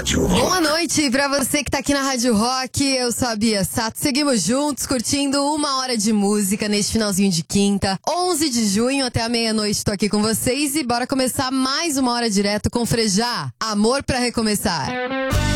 Rádio Rock. Boa noite pra você que tá aqui na Rádio Rock. Eu sou a Bia Sato. Seguimos juntos, curtindo 1 hora de música neste finalzinho de quinta. 11 de junho até a meia-noite tô aqui com vocês. E bora começar mais 1 hora direto com Frejá. Amor pra recomeçar.